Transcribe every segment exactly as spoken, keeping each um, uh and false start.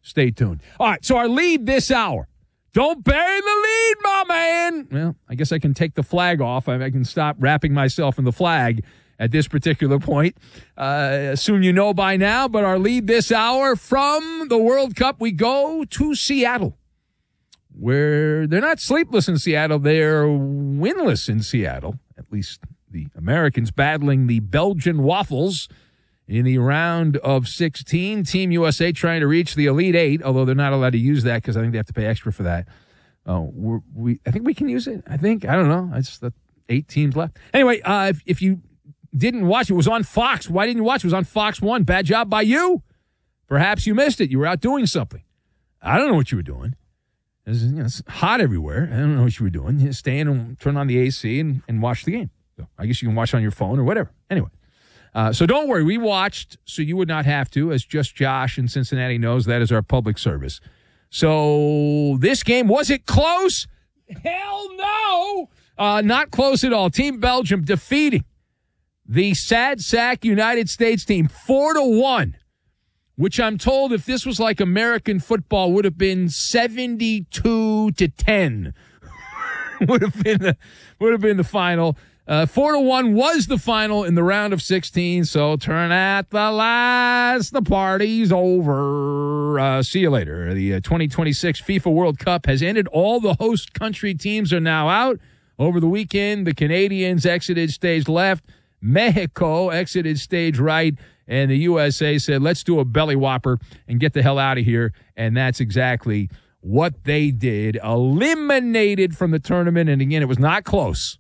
Stay tuned. All right, so our lead this hour. Don't bury the lead, my man. Well, I guess I can take the flag off. I, I can stop wrapping myself in the flag at this particular point. Uh, assume you know by now, but our lead this hour from the World Cup, we go to Seattle, where they're not sleepless in Seattle. They're winless in Seattle, at least the Americans battling the Belgian Waffles in the round of sixteen. Team U S A trying to reach the Elite Eight, although they're not allowed to use that because I think they have to pay extra for that. Oh, we're, we I think we can use it. I think. I don't know. It's the eight teams left. Anyway, uh, if, if you didn't watch it, it was on Fox. Why didn't you watch it? It was on Fox one. Bad job by you. Perhaps you missed it. You were out doing something. I don't know what you were doing. It's, you know, it's hot everywhere. I don't know what you were doing. You stay in and turn on the A C and, and watch the game. So I guess you can watch on your phone or whatever. Anyway. Uh, so don't worry, we watched, so you would not have to, as just Josh in Cincinnati knows, that is our public service. So this game, was it close? Hell no! Uh, not close at all. Team Belgium defeating the sad sack United States team four to one, which I'm told if this was like American football would have been seventy-two to ten. would have been the, would have been the final. Uh, four to one was the final in the round of sixteen, so turn at the lights, the party's over. Uh, see you later. The uh, twenty twenty-six FIFA World Cup has ended. All the host country teams are now out. Over the weekend, the Canadians exited stage left, Mexico exited stage right, and the U S A said, let's do a belly whopper and get the hell out of here, and that's exactly what they did. Eliminated from the tournament, and again, it was not close.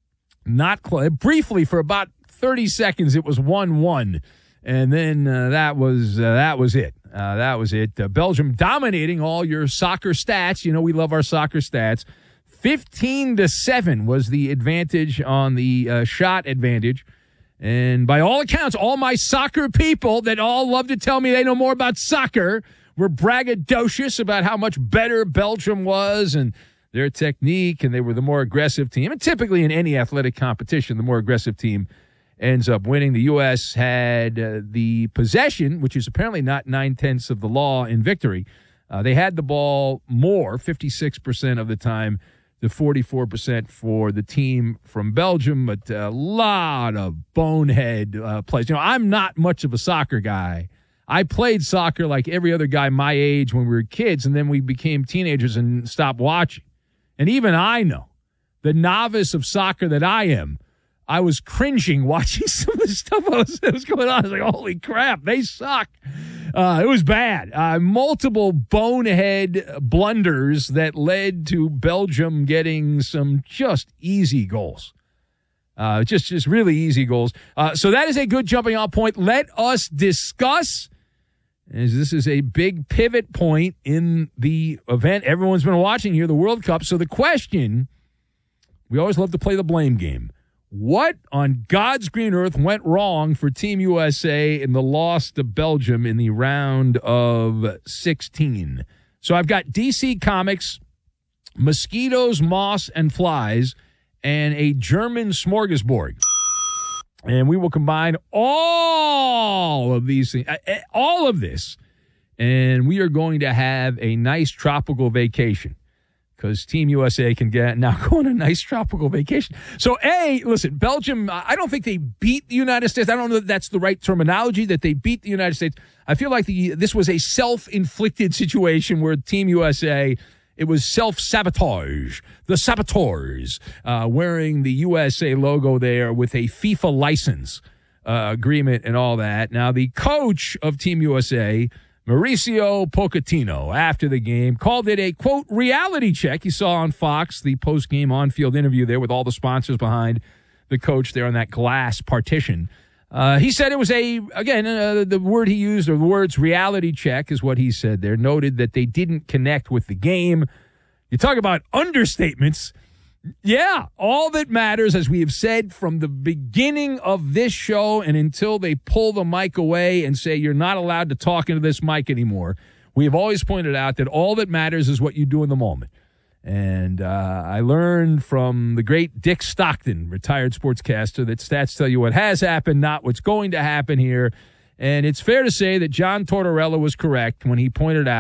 Not close. Briefly, for about thirty seconds, it was one one, and then uh, that was uh, that was it. Uh, that was it. Uh, Belgium dominating all your soccer stats. You know we love our soccer stats. Fifteen to seven was the advantage on the uh, shot advantage, and by all accounts, all my soccer people that all love to tell me they know more about soccer were braggadocious about how much better Belgium was and their technique, and they were the more aggressive team. And typically in any athletic competition, the more aggressive team ends up winning. The U S had uh, the possession, which is apparently not nine-tenths of the law in victory. Uh, they had the ball more, fifty-six percent of the time, to forty-four percent for the team from Belgium, but a lot of bonehead uh, plays. You know, I'm not much of a soccer guy. I played soccer like every other guy my age when we were kids, and then we became teenagers and stopped watching. And even I know, the novice of soccer that I am, I was cringing watching some of the stuff that was, that was going on. I was like, holy crap, they suck. Uh, it was bad. Uh, multiple bonehead blunders that led to Belgium getting some just easy goals. Uh, just, just really easy goals. Uh, so that is a good jumping off point. Let us discuss, as this is a big pivot point in the event everyone's been watching here, the World Cup. So the question, we always love to play the blame game. What on God's green earth went wrong for Team U S A in the loss to Belgium in the round of sixteen? So I've got D C Comics, mosquitoes, moss, and flies, and a German smorgasbord. And we will combine all of these things, all of this, and we are going to have a nice tropical vacation because Team U S A can get now go on a nice tropical vacation. So, A, listen, Belgium, I don't think they beat the United States. I don't know if that's the right terminology, that they beat the United States. I feel like the this was a self-inflicted situation where Team U S A, it was self-sabotage. The saboteurs uh, wearing the U S A logo there with a FIFA license uh, agreement and all that. Now, the coach of Team U S A, Mauricio Pochettino, after the game, called it a, quote, reality check. You saw on Fox the post-game on-field interview there with all the sponsors behind the coach there on that glass partition. Uh, he said it was a, again, uh, the word he used, or the words reality check is what he said there, noted that they didn't connect with the game. You talk about understatements. Yeah, all that matters, as we have said from the beginning of this show and until they pull the mic away and say you're not allowed to talk into this mic anymore, we have always pointed out that all that matters is what you do in the moment. And uh, I learned from the great Dick Stockton, retired sportscaster, that stats tell you what has happened, not what's going to happen here. And it's fair to say that John Tortorella was correct when he pointed out